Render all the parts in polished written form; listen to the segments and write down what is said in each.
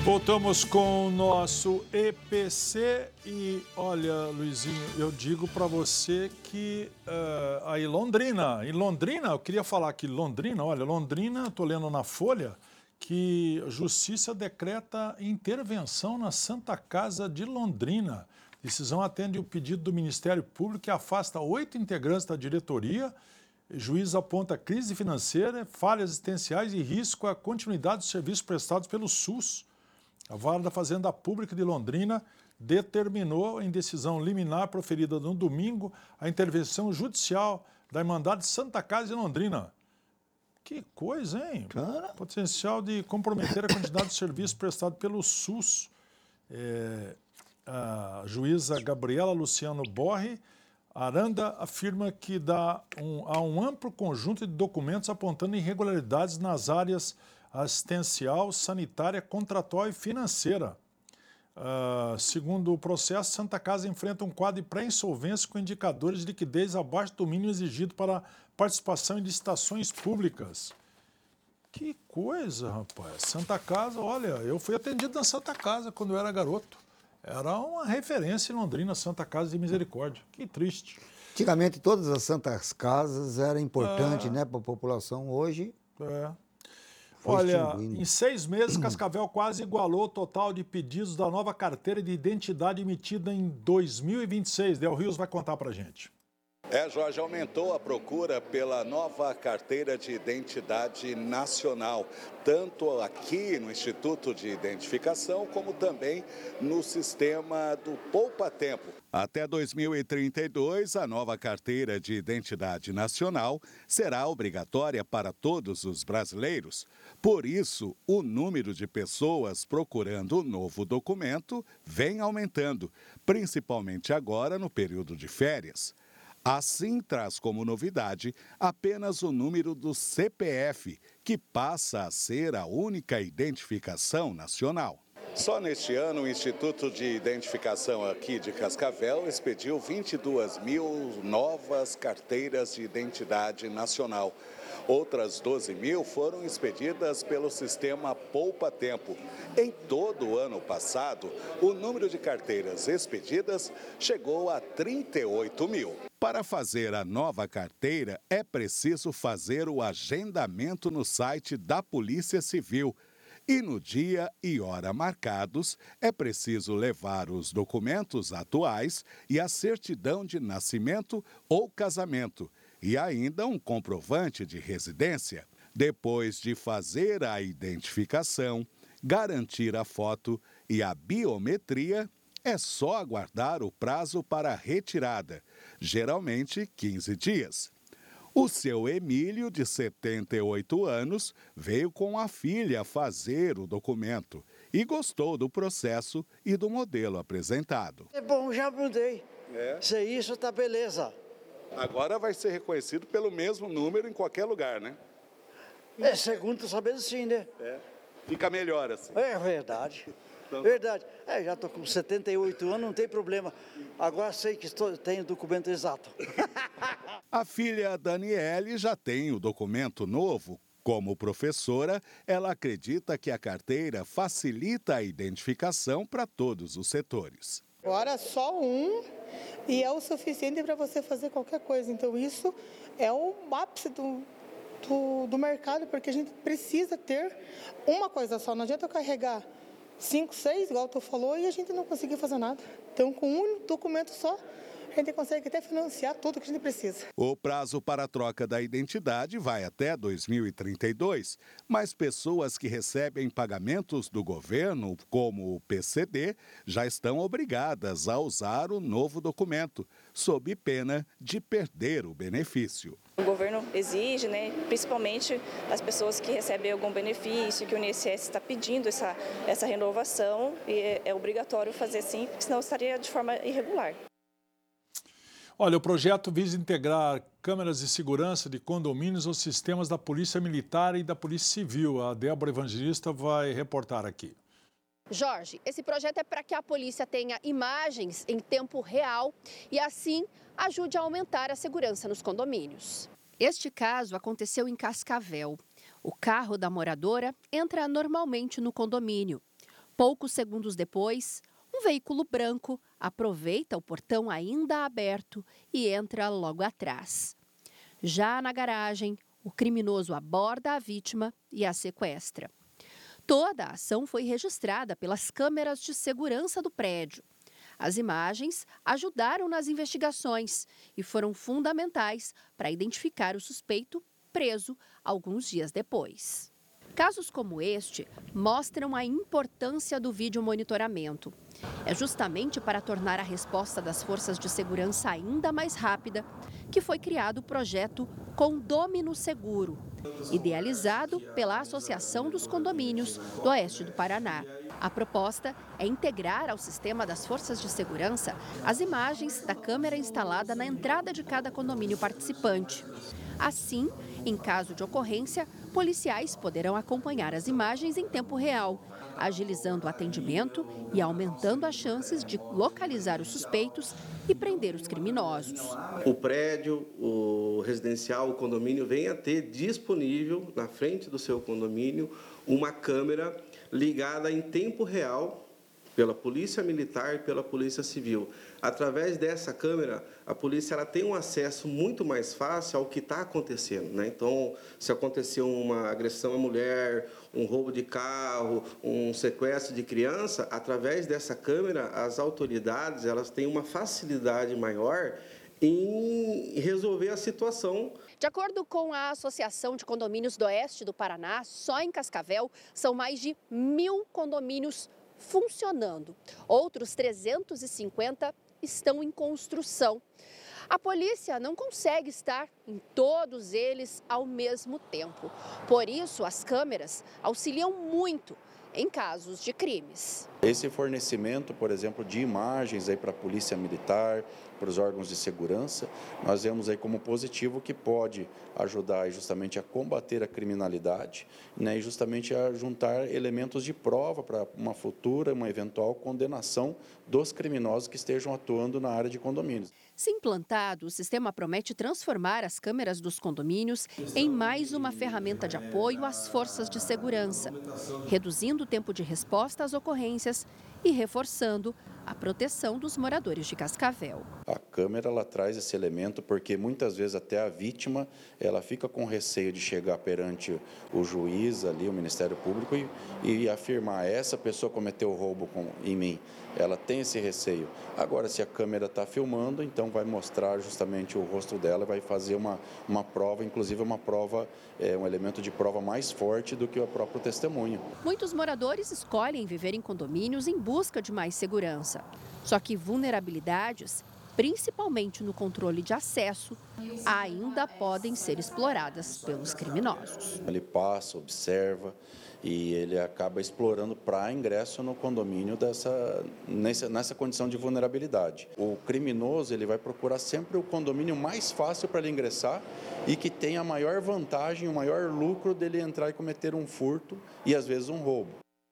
Voltamos com o nosso EPC e olha, Luizinho, eu digo para você que aí em Londrina, eu queria falar que Londrina, estou lendo na Folha que a Justiça decreta intervenção na Santa Casa de Londrina. Decisão atende o pedido do Ministério Público que afasta 8 integrantes da diretoria. Juiz aponta crise financeira, falhas existenciais e risco à continuidade dos serviços prestados pelo SUS. A Vara da Fazenda Pública de Londrina determinou, em decisão liminar proferida no domingo, a intervenção judicial da Irmandade Santa Casa de Londrina. Que coisa, hein? Cara. Potencial de comprometer a quantidade de serviços prestados pelo SUS. A juíza Gabriela Luciano Borri Aranda afirma que há um amplo conjunto de documentos apontando irregularidades nas áreas assistencial, sanitária, contratual e financeira. Segundo o processo, Santa Casa enfrenta um quadro de pré-insolvência com indicadores de liquidez abaixo do mínimo exigido para participação em licitações públicas. Que coisa, rapaz. Santa Casa, olha, eu fui atendido na Santa Casa quando eu era garoto. Era uma referência em Londrina, Santa Casa de Misericórdia. Que triste. Antigamente, todas as Santas Casas eram importantes, né, para a população. Hoje... Olha, em 6 meses, Cascavel quase igualou o total de pedidos da nova carteira de identidade emitida em 2026. Del Rios vai contar para a gente. Jorge, aumentou a procura pela nova carteira de identidade nacional, tanto aqui no Instituto de Identificação, como também no sistema do Poupa Tempo. Até 2032, a nova carteira de identidade nacional será obrigatória para todos os brasileiros. Por isso, o número de pessoas procurando o novo documento vem aumentando, principalmente agora no período de férias. Assim, traz como novidade apenas o número do CPF, que passa a ser a única identificação nacional. Só neste ano, o Instituto de Identificação aqui de Cascavel expediu 22 mil novas carteiras de identidade nacional. Outras 12 mil foram expedidas pelo sistema Poupa Tempo. Em todo o ano passado, o número de carteiras expedidas chegou a 38 mil. Para fazer a nova carteira, é preciso fazer o agendamento no site da Polícia Civil. E no dia e hora marcados, é preciso levar os documentos atuais e a certidão de nascimento ou casamento, e ainda um comprovante de residência. Depois de fazer a identificação, garantir a foto e a biometria, é só aguardar o prazo para a retirada, geralmente 15 dias. O seu Emílio, de 78 anos, veio com a filha fazer o documento e gostou do processo e do modelo apresentado. É bom, já mudei. Se isso, tá beleza. Agora vai ser reconhecido pelo mesmo número em qualquer lugar, né? Segundo tô sabendo, sim, né? Fica melhor assim. É verdade. Verdade. Já estou com 78 anos, não tem problema. Agora sei que tenho o documento exato. A filha Daniele já tem o documento novo. Como professora, ela acredita que a carteira facilita a identificação para todos os setores. Agora só um e é o suficiente para você fazer qualquer coisa. Então isso é o ápice do mercado, porque a gente precisa ter uma coisa só. Não adianta eu carregar 5, 6, igual tu falou, e a gente não conseguir fazer nada. Então, com um documento só, a gente consegue até financiar tudo que a gente precisa. O prazo para a troca da identidade vai até 2032, mas pessoas que recebem pagamentos do governo, como o PCD, já estão obrigadas a usar o novo documento, sob pena de perder o benefício. O governo exige, principalmente as pessoas que recebem algum benefício, que o INSS está pedindo essa renovação, e é obrigatório fazer sim, senão estaria de forma irregular. Olha, o projeto visa integrar câmeras de segurança de condomínios aos sistemas da Polícia Militar e da Polícia Civil. A Débora Evangelista vai reportar aqui. Jorge, esse projeto é para que a polícia tenha imagens em tempo real e assim ajude a aumentar a segurança nos condomínios. Este caso aconteceu em Cascavel. O carro da moradora entra normalmente no condomínio. Poucos segundos depois, um veículo branco aproveita o portão ainda aberto e entra logo atrás. Já na garagem, o criminoso aborda a vítima e a sequestra. Toda a ação foi registrada pelas câmeras de segurança do prédio. As imagens ajudaram nas investigações e foram fundamentais para identificar o suspeito preso alguns dias depois. Casos como este mostram a importância do videomonitoramento. É justamente para tornar a resposta das forças de segurança ainda mais rápida que foi criado o projeto Condômino Seguro, idealizado pela Associação dos Condomínios do Oeste do Paraná. A proposta é integrar ao sistema das forças de segurança as imagens da câmera instalada na entrada de cada condomínio participante. Assim, em caso de ocorrência, policiais poderão acompanhar as imagens em tempo real, agilizando o atendimento e aumentando as chances de localizar os suspeitos e prender os criminosos. O prédio, o residencial, o condomínio vem a ter disponível na frente do seu condomínio uma câmera ligada em tempo real pela Polícia Militar e pela Polícia Civil. Através dessa câmera, a polícia ela tem um acesso muito mais fácil ao que está acontecendo, né? Então, se aconteceu uma agressão à mulher, um roubo de carro, um sequestro de criança, através dessa câmera, as autoridades elas têm uma facilidade maior em resolver a situação. De acordo com a Associação de Condomínios do Oeste do Paraná, só em Cascavel são mais de 1.000 condomínios funcionando. Outros 350 estão em construção. A polícia não consegue estar em todos eles ao mesmo tempo. Por isso, as câmeras auxiliam muito em casos de crimes. Esse fornecimento, por exemplo, de imagens para a Polícia Militar, para os órgãos de segurança, nós vemos aí como positivo que pode ajudar justamente a combater a criminalidade, né, e justamente a juntar elementos de prova para uma eventual condenação dos criminosos que estejam atuando na área de condomínios. Se implantado, o sistema promete transformar as câmeras dos condomínios em mais uma ferramenta de apoio às forças de segurança, reduzindo o tempo de resposta às ocorrências e reforçando a proteção dos moradores de Cascavel. A câmera ela traz esse elemento porque muitas vezes até a vítima ela fica com receio de chegar perante o juiz ali, o Ministério Público e afirmar essa pessoa cometeu o roubo em mim. Ela tem esse receio. Agora, se a câmera está filmando, então vai mostrar justamente o rosto dela, vai fazer uma prova, inclusive uma prova, um elemento de prova mais forte do que o próprio testemunho. Muitos moradores escolhem viver em condomínios em busca de mais segurança. Só que vulnerabilidades, principalmente no controle de acesso, ainda podem ser exploradas pelos criminosos. Ele passa, observa e ele acaba explorando para ingresso no condomínio nessa condição de vulnerabilidade. O criminoso ele vai procurar sempre o condomínio mais fácil para ele ingressar e que tenha a maior vantagem, o maior lucro dele entrar e cometer um furto e às vezes um roubo.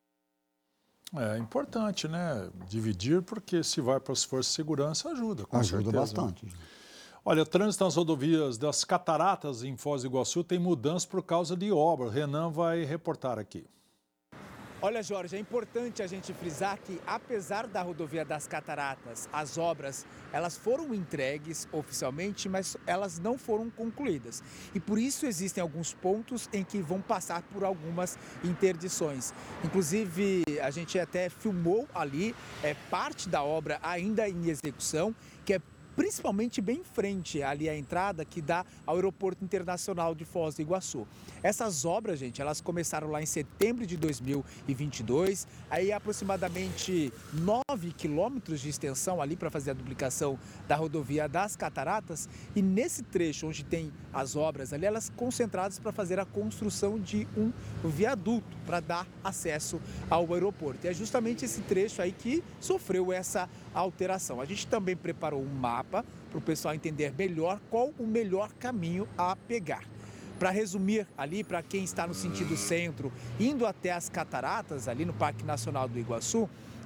É importante, né? Dividir, porque se vai para as forças de segurança, ajuda, com certeza. Ajuda bastante. Olha, o trânsito nas rodovias das Cataratas em Foz do Iguaçu tem mudança por causa de obra. Renan vai reportar aqui. Olha, Jorge, é importante a gente frisar que, apesar da rodovia das Cataratas, as obras, elas foram entregues oficialmente, mas elas não foram concluídas. E por isso existem alguns pontos em que vão passar por algumas interdições. Inclusive, a gente até filmou ali parte da obra ainda em execução, que é principalmente bem em frente ali à entrada que dá ao Aeroporto Internacional de Foz do Iguaçu. Essas obras, gente, elas começaram lá em setembro de 2022, aí aproximadamente 9 quilômetros de extensão ali para fazer a duplicação da rodovia das Cataratas, e nesse trecho onde tem as obras ali, elas concentradas para fazer a construção de um viaduto para dar acesso ao aeroporto. E é justamente esse trecho aí que sofreu essa alteração. A gente também preparou um mapa para o pessoal entender melhor qual o melhor caminho a pegar. Para resumir ali, para quem está no sentido centro, indo até as Cataratas, ali no Parque Nacional do Iguaçu,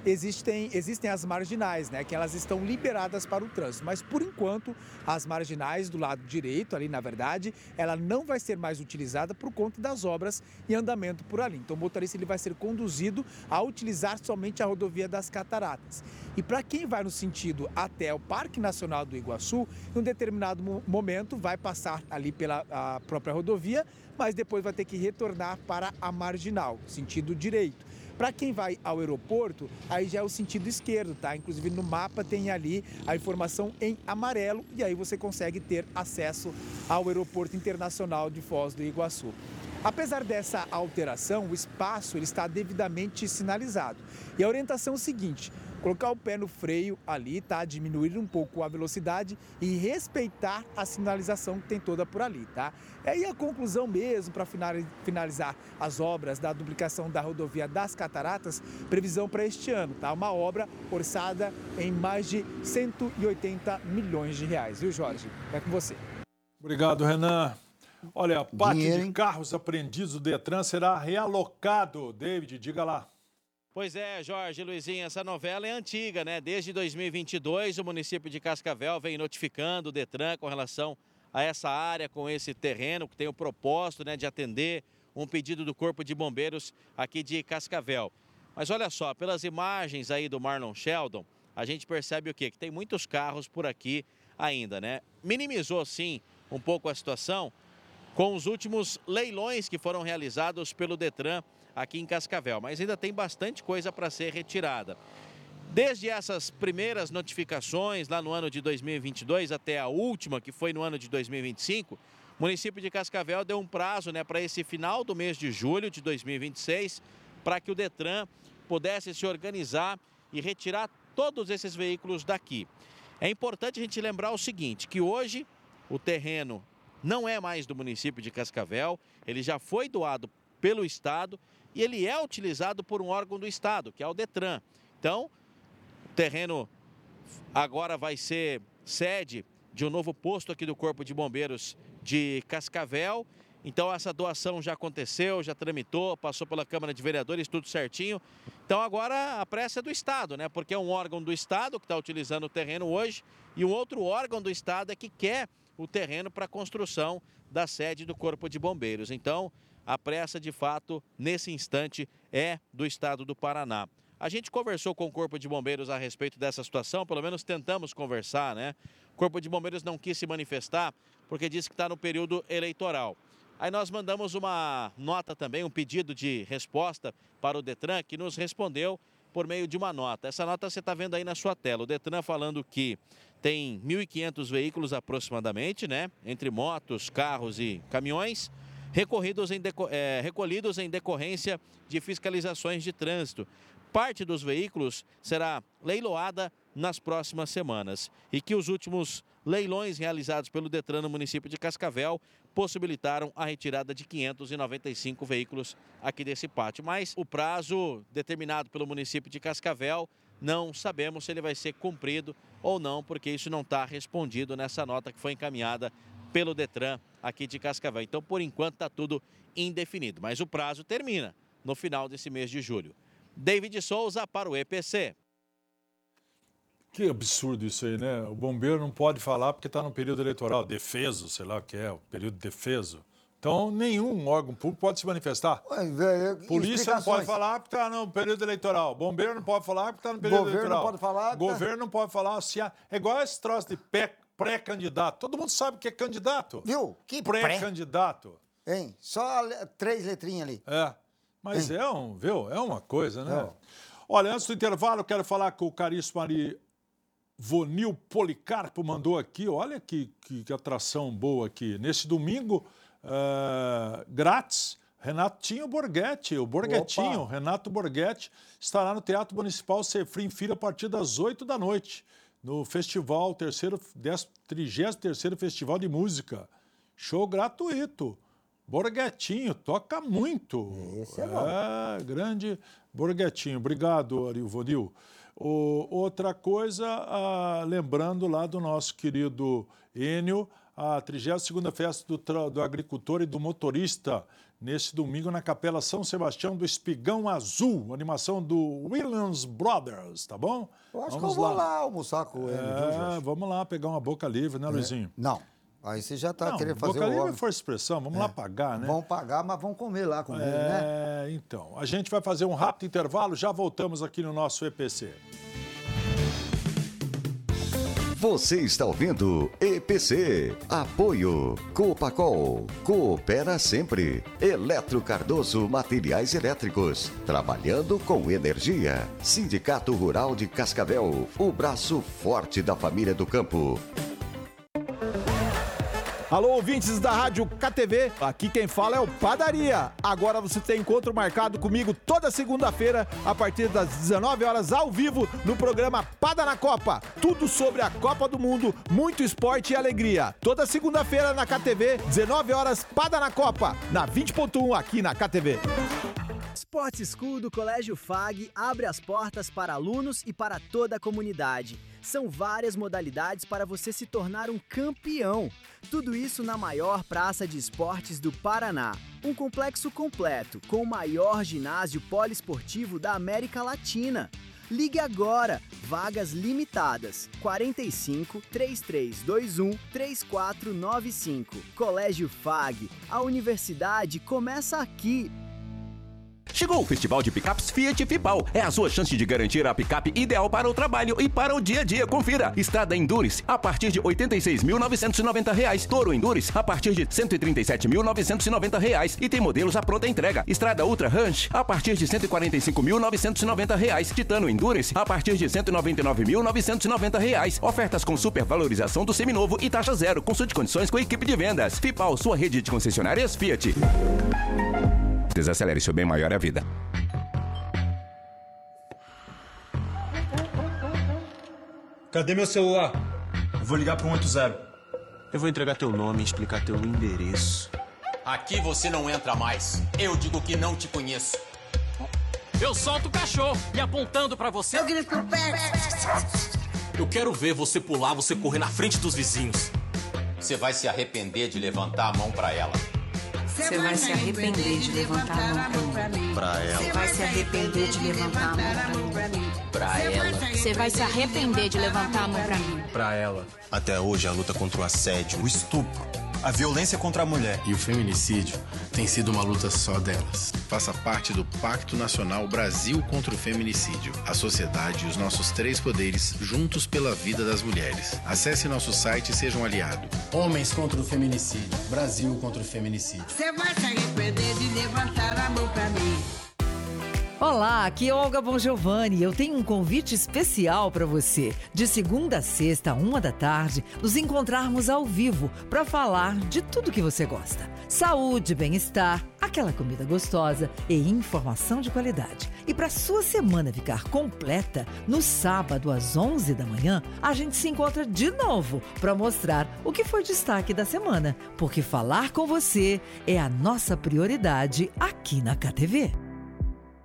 existem as marginais, né, que elas estão liberadas para o trânsito. Mas, por enquanto, as marginais do lado direito, ali, na verdade, ela não vai ser mais utilizada por conta das obras em andamento por ali. Então, o motorista ele vai ser conduzido a utilizar somente a rodovia das Cataratas. E para quem vai no sentido até o Parque Nacional do Iguaçu, em um determinado momento vai passar ali pela a própria rodovia, mas depois vai ter que retornar para a marginal, sentido direito. Para quem vai ao aeroporto, aí já é o sentido esquerdo, tá? Inclusive no mapa tem ali a informação em amarelo e aí você consegue ter acesso ao Aeroporto Internacional de Foz do Iguaçu. Apesar dessa alteração, o espaço ele está devidamente sinalizado. E a orientação é o seguinte: colocar o pé no freio ali, tá? Diminuir um pouco a velocidade e respeitar a sinalização que tem toda por ali, tá? E aí a conclusão mesmo para finalizar as obras da duplicação da rodovia das Cataratas, previsão para este ano, tá? Uma obra orçada em mais de 180 milhões de reais, viu, Jorge? É com você. Obrigado, Renan. Olha, a parte de carros apreendidos do Detran será realocado. David, diga lá. Pois é, Jorge, Luizinho, essa novela é antiga, né? Desde 2022, o município de Cascavel vem notificando o Detran com relação a essa área, com esse terreno, que tem o propósito, né, de atender um pedido do Corpo de Bombeiros aqui de Cascavel. Mas olha só, pelas imagens aí do Marlon Sheldon, a gente percebe o quê? Que tem muitos carros por aqui ainda, né? Minimizou, sim, um pouco a situação com os últimos leilões que foram realizados pelo Detran aqui em Cascavel, mas ainda tem bastante coisa para ser retirada. Desde essas primeiras notificações lá no ano de 2022 até a última, que foi no ano de 2025, o município de Cascavel deu um prazo, né, para esse final do mês de julho de 2026, para que o Detran pudesse se organizar e retirar todos esses veículos daqui. É importante a gente lembrar o seguinte, que hoje o terreno não é mais do município de Cascavel, ele já foi doado pelo Estado e ele é utilizado por um órgão do Estado, que é o Detran. Então, o terreno agora vai ser sede de um novo posto aqui do Corpo de Bombeiros de Cascavel. Então, essa doação já aconteceu, já tramitou, passou pela Câmara de Vereadores, tudo certinho. Então, agora a pressa é do Estado, né? Porque é um órgão do Estado que está utilizando o terreno hoje e um outro órgão do Estado é que quer o terreno para a construção da sede do Corpo de Bombeiros. Então, a pressa, de fato, nesse instante, é do Estado do Paraná. A gente conversou com o Corpo de Bombeiros a respeito dessa situação, pelo menos tentamos conversar, né? O Corpo de Bombeiros não quis se manifestar porque disse que está no período eleitoral. Aí nós mandamos uma nota também, um pedido de resposta para o Detran, que nos respondeu por meio de uma nota. Essa nota você está vendo aí na sua tela. O Detran falando que tem 1.500 veículos aproximadamente, né? Entre motos, carros e caminhões, recolhidos em decorrência de fiscalizações de trânsito. Parte dos veículos será leiloada nas próximas semanas e que os últimos leilões realizados pelo Detran no município de Cascavel possibilitaram a retirada de 595 veículos aqui desse pátio. Mas o prazo determinado pelo município de Cascavel, não sabemos se ele vai ser cumprido ou não, porque isso não está respondido nessa nota que foi encaminhada pelo Detran aqui de Cascavel. Então, por enquanto, está tudo indefinido, mas o prazo termina no final desse mês de julho. David Souza para o EPC. Que absurdo isso aí, né? O bombeiro não pode falar porque está no período eleitoral, defeso, sei lá o que é, o período defeso. Então, nenhum órgão público pode se manifestar. Polícia não pode falar porque está no período eleitoral. Bombeiro não pode falar porque está no período eleitoral. Governo não pode falar. Governo não pode falar. É igual esse troço de pré-candidato. Todo mundo sabe o que é candidato. Viu? Que pré-candidato. Hein? Só 3 letrinhas ali. É. Mas é uma coisa, né? É. Olha, antes do intervalo, eu quero falar com o caríssimo Vonil Policarpo mandou aqui. Olha que atração boa aqui. Nesse domingo, grátis, Renatinho Borghetti, o Borghettinho, Renato Borghetti, estará no Teatro Municipal Sefrim Filho a partir das 8 da noite, no festival, 33º Festival de Música. Show gratuito. Borghettinho, toca muito. Esse é bom. Grande Borghettinho. Obrigado, Vonil. Outra coisa, lembrando lá do nosso querido Enio, a 32ª Festa do Agricultor e do Motorista, nesse domingo na Capela São Sebastião do Espigão Azul, animação do Williams Brothers, tá bom? Eu acho que eu vou lá almoçar com ele, viu, Jorge? Vamos lá pegar uma boca livre, né, Luizinho? Não. Aí você já está querendo fazer boca o livre é força de expressão, vamos lá pagar, né? Vamos pagar, mas vamos comer lá com ele, né? Então, a gente vai fazer um rápido intervalo, já voltamos aqui no nosso EPC. Você está ouvindo EPC. Apoio Copacol. Coopera sempre. Eletro Cardoso Materiais Elétricos. Trabalhando com energia. Sindicato Rural de Cascavel. O braço forte da família do campo. Alô, ouvintes da Rádio KTV, aqui quem fala é o Padaria. Agora você tem encontro marcado comigo toda segunda-feira, a partir das 19 horas, ao vivo, no programa Pada na Copa. Tudo sobre a Copa do Mundo, muito esporte e alegria. Toda segunda-feira na KTV, 19 horas, Pada na Copa, na 20.1 aqui na KTV. Sport School do Colégio FAG abre as portas para alunos e para toda a comunidade. São várias modalidades para você se tornar um campeão. Tudo isso na maior praça de esportes do Paraná. Um complexo completo, com o maior ginásio poliesportivo da América Latina. Ligue agora, vagas limitadas, 45 3321 3495. Colégio FAG, a universidade começa aqui. Chegou o Festival de Picapes Fiat Fipal. É a sua chance de garantir a picape ideal para o trabalho e para o dia a dia. Confira. Estrada Endurance a partir de R$ 86.990. Toro Endurance a partir de R$ 137.990. E tem modelos à pronta entrega. Estrada Ultra Ranch a partir de R$ 145.990. Titano Endurance a partir de R$ 199.990. Ofertas com supervalorização do seminovo e taxa zero. Consulte condições com a equipe de vendas. Fipal, sua rede de concessionárias Fiat. Desacelere, seu bem maior é a vida. Cadê meu celular? Eu vou ligar pro 180. Eu vou entregar teu nome e explicar teu endereço. Aqui você não entra mais. Eu digo que não te conheço. Eu solto o cachorro e apontando pra você... Eu grito com o pé. Eu quero ver você pular, você correr na frente dos vizinhos. Você vai se arrepender de levantar a mão pra ela. Você vai se arrepender de levantar a mão pra mim. Pra ela. Você vai se arrepender de levantar a mão pra mim. Pra ela. Você vai se arrepender de levantar a mão pra mim. Pra ela. Até hoje a luta contra o assédio, o estupro, a violência contra a mulher e o feminicídio tem sido uma luta só delas. Faça parte do Pacto Nacional Brasil contra o Feminicídio. A sociedade e os nossos 3 poderes juntos pela vida das mulheres. Acesse nosso site e seja um aliado. Homens contra o feminicídio. Brasil contra o feminicídio. Você vai se arrepender de levantar a mão pra mim. Olá, aqui é Olga Bongiovanni. Eu tenho um convite especial para você. De segunda a sexta, 13h, nos encontrarmos ao vivo para falar de tudo que você gosta. Saúde, bem-estar, aquela comida gostosa e informação de qualidade. E para sua semana ficar completa, no sábado às 11h, a gente se encontra de novo para mostrar o que foi destaque da semana. Porque falar com você é a nossa prioridade aqui na KTV.